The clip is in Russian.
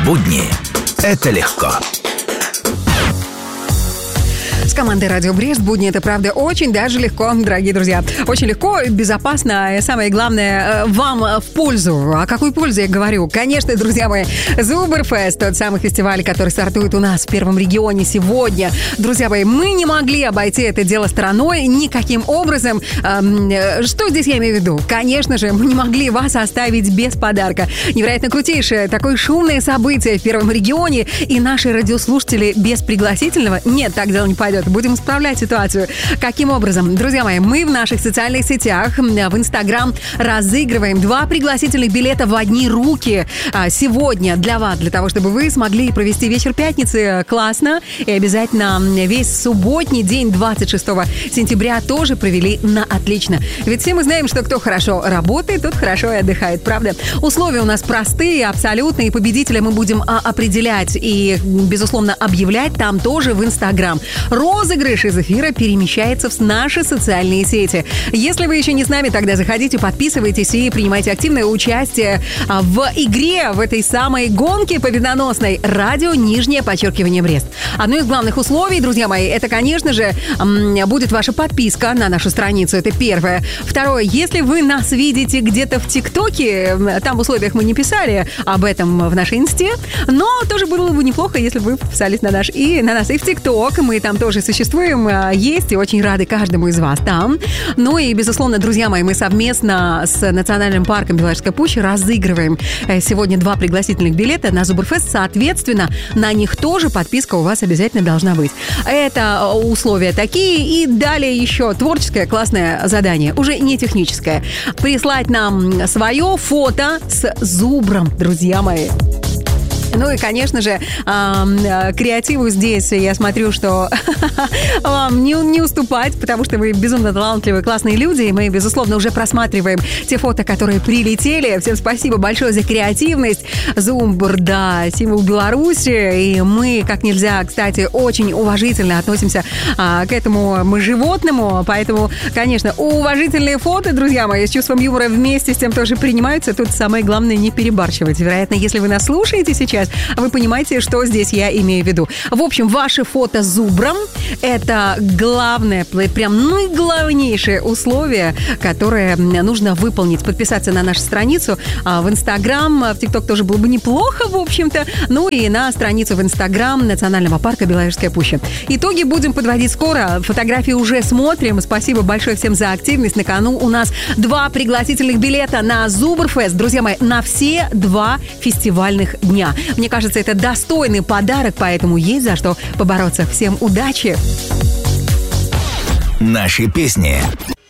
Будни – это легко. С командой «Радио Брест» будни — это, правда, очень даже легко, дорогие друзья. Очень легко, безопасно и, самое главное, вам в пользу. О какой пользе я говорю? Конечно, друзья мои, Зубрфест, тот самый фестиваль, который стартует у нас в Первом регионе сегодня. Друзья мои, мы не могли обойти это дело стороной никаким образом. Что здесь я имею в виду? Конечно же, мы не могли вас оставить без подарка. Невероятно крутейшее, такое шумное событие в Первом регионе, и наши радиослушатели без пригласительного? Нет, так дело не пойдет. Будем исправлять ситуацию. Каким образом? Друзья мои, мы в наших социальных сетях, в Инстаграм разыгрываем 2 пригласительных билета в одни руки сегодня для вас, для того, чтобы вы смогли провести вечер пятницы классно и обязательно весь субботний день 26 сентября тоже провели на отлично. Ведь все мы знаем, что кто хорошо работает, тот хорошо и отдыхает, правда? Условия у нас простые, абсолютно, и победителя мы будем определять и, безусловно, объявлять там тоже в Инстаграм. Розыгрыш из эфира перемещается в наши социальные сети. Если вы еще не с нами, тогда заходите, подписывайтесь и принимайте активное участие в игре, в этой самой гонке победоносной «Радио _Брест». Одно из главных условий, друзья мои, это, конечно же, будет ваша подписка на нашу страницу. Это первое. Второе, если вы нас видите где-то в ТикТоке, там в условиях мы не писали об этом в нашей инсте, но тоже было бы неплохо, если бы вы подписались на нас и в ТикТок. Мы там тоже существуем, есть, и очень рады каждому из вас там. Ну и, безусловно, друзья мои, мы совместно с Национальным парком Беловежская пуща разыгрываем сегодня 2 пригласительных билета на Зубрфест. Соответственно, на них тоже подписка у вас обязательно должна быть. Это условия такие. И далее еще творческое классное задание, уже не техническое. Прислать нам свое фото с зубром, друзья мои. Ну и, конечно же, креативу здесь я смотрю, что вам не уступать, потому что вы безумно талантливые, классные люди, и мы, безусловно, уже просматриваем те фото, которые прилетели. Всем спасибо большое за креативность. Зубр, да, символ Беларуси, и мы, как нельзя, кстати, очень уважительно относимся к этому животному, поэтому, конечно, уважительные фото, друзья мои, с чувством юмора вместе с тем тоже принимаются. Тут самое главное не перебарщивать. Вероятно, если вы нас слушаете сейчас, вы понимаете, что здесь я имею в виду. В общем, ваше фото с зубром – это главное, прям главнейшее условие, которое нужно выполнить. Подписаться на нашу страницу в Инстаграм, в ТикТок тоже было бы неплохо, в общем-то. Ну и на страницу в Инстаграм Национального парка Беловежская пуща. Итоги будем подводить скоро. Фотографии уже смотрим. Спасибо большое всем за активность. На кону у нас 2 пригласительных билета на Зубрфест. Друзья мои, на все 2 фестивальных дня. Мне кажется, это достойный подарок, поэтому есть за что побороться. Всем удачи! Наши песни.